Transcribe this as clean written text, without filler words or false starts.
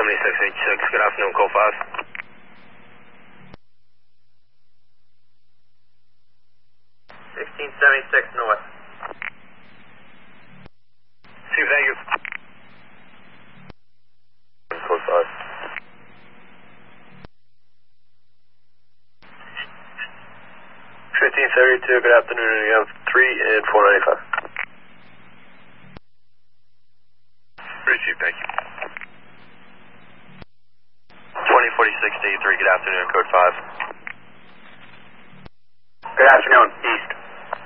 7686, good afternoon, code 5. 1676 north. Steve, thank you. Code 5. 1572, good afternoon, you have 3 and 495. Chief, thank you. 2046 to 83, good afternoon, code 5. Good afternoon, east.